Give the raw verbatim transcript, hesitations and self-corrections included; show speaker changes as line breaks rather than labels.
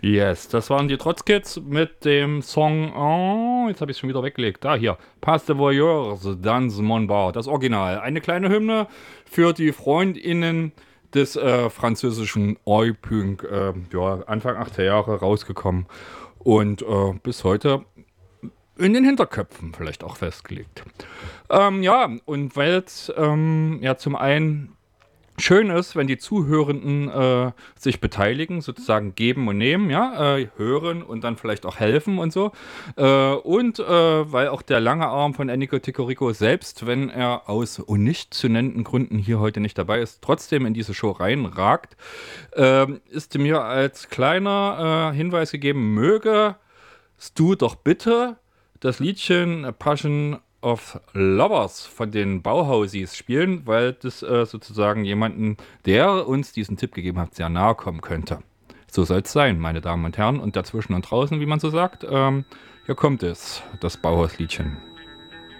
Yes, das waren die Trotzkids mit dem Song, oh, jetzt habe ich es schon wieder weggelegt. Da, hier, Pas de Voyeurs, dans mon bar, das Original. Eine kleine Hymne für die FreundInnen des äh, französischen Oi-Punk, äh, ja, Anfang achtziger Jahre rausgekommen und äh, bis heute in den Hinterköpfen vielleicht auch festgelegt. Ähm, ja, und weil es ähm, ja zum einen schön ist, wenn die Zuhörenden äh, sich beteiligen, sozusagen geben und nehmen, ja, äh, hören und dann vielleicht auch helfen und so. Äh, und äh, weil auch der lange Arm von Ennio Ticorico selbst, wenn er aus und nicht zu nennenden Gründen hier heute nicht dabei ist, trotzdem in diese Show reinragt, äh, ist mir als kleiner äh, Hinweis gegeben, möge du doch bitte das Liedchen Passion of Lovers von den Bauhausis spielen, weil das äh, sozusagen jemanden, der uns diesen Tipp gegeben hat, sehr nahe kommen könnte. So soll es sein, meine Damen und Herren. Und dazwischen und draußen, wie man so sagt, ähm, hier kommt es, das Bauhausliedchen.